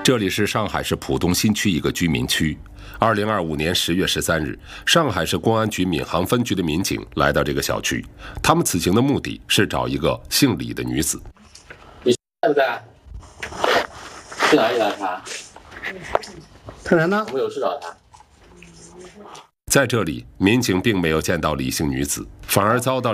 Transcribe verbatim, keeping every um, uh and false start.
这里是上海市浦东新区一个居民区。二零二五年十月十三日，上海市公安局闵行分局的民警来到这个小区，他们此行的目的是找一个姓李的女子。 你在不在？去哪里了他？ 他人呢？ 我们有事找他。 在这里，民警并没有见到李姓女子，反而遭到